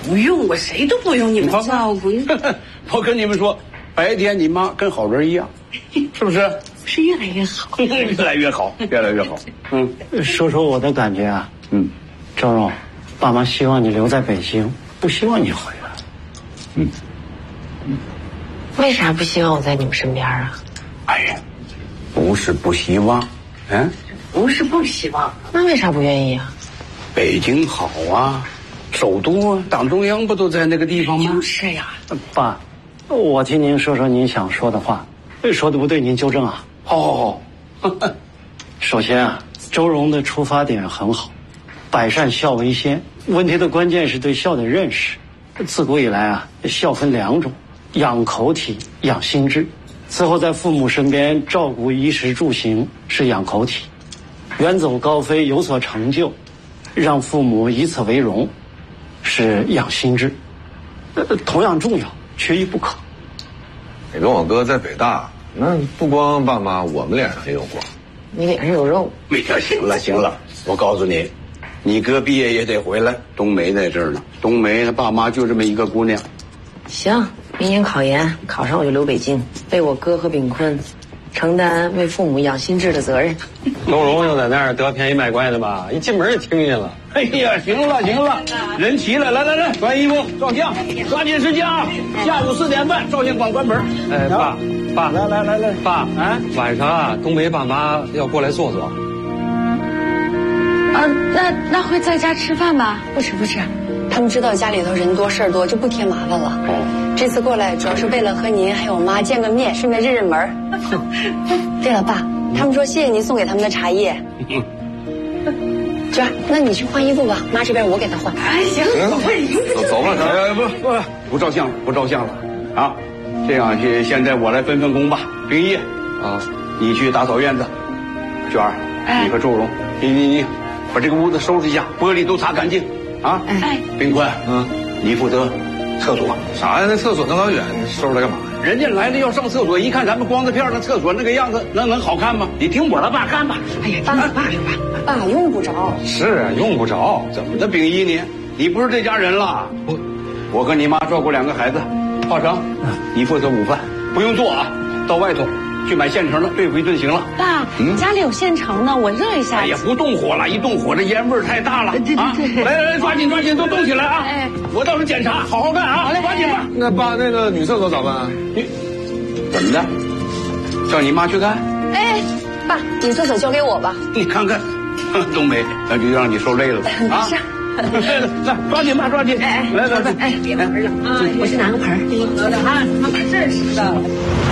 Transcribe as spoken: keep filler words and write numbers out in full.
不用，我谁都不用你们照顾。 我跟你们说，白天你妈跟好人一样，是不是？ 是越来越好， 越来越好，越来越好。嗯， 说说我的感觉啊。 嗯， 周荣，爸妈希望你留在北京，不希望你回来。 嗯。 为啥不希望我在你们身边啊？ 哎呀，不是不希望，嗯， 不是不希望，那为啥不愿意啊？ 北京好啊，首都啊，党中央不都在那个地方吗？ 就是呀。 爸，我听您说说您想说的话，说的不对您纠正啊。 好好好。 首先啊，周荣的出发点很好，百善孝为先。问题的关键是对孝的认识。自古以来啊，孝分两种，养口体，养心智。此后在父母身边照顾衣食住行是养口体，远走高飞有所成就，让父母以此为荣是养心智。呃，同样重要，缺一不可。 你跟我哥在北大，那不光爸妈，我们脸上也有光。 你脸上有肉。 没事，行了行了，我告诉你，你哥毕业也得回来，冬梅在这儿呢。冬梅她爸妈就这么一个姑娘。 行，明年考研考上我就留北京，为我哥和炳坤承担为父母养心智的责任。 周荣又在那儿得便宜卖乖的吧？一进门就听见了。 哎呀，行了行了，人齐了，来来来，穿衣服照相，抓紧时间啊！下午四点半照相馆关门。 哎，爸爸， 来来来来， 爸，哎，晚上啊，冬梅爸妈要过来坐坐。 啊，那那会在家吃饭吧？ 不吃不吃，他们知道家里头人多事儿多，就不添麻烦了。哦，这次过来主要是为了和您还有我妈见个面，顺便认认门。对了，爸，他们说谢谢您送给他们的茶叶。娟儿，那你去换衣服吧，妈这边我给她换。 哎，行， 走走吧， 哎不不不照相了，不照相了啊！这样去，现在我来分分工吧。冰一啊，你去打扫院子。娟儿，你和周荣，你你你把这个屋子收拾一下，玻璃都擦干净啊！ 哎， 冰坤，嗯，你负责厕所。 啥呀？那厕所那老远，收拾它干嘛？ 人家来了要上厕所，一看咱们光着片那厕所那个样子，能能好看吗？你听我的，爸干吧。 哎呀，听你爸的吧。 爸用不着。 是啊，用不着。 怎么的，丙一你你不是这家人了？我我跟你妈照顾两个孩子，浩成，你负责午饭，不用做啊，到外头去买现成的对付一顿行了。 爸，嗯，家里有现成的，我热一下。 哎呀，不动火了，一动火这烟味太大了。 对对对， 来来来，抓紧抓紧，都动起来啊！哎，我到时候检查，好好干啊！好嘞，抓紧吧。 那爸，那个女厕所咋办啊？ 你怎么的？叫你妈去干？ 哎，爸，女厕所交给我吧。 你看看，冬梅，那就让你受累了啊！ 没事。 来，抓紧吧，抓紧！ 哎， 来来来， 哎，别玩了啊！我去拿个盆儿。 喝的啊，他们认识的。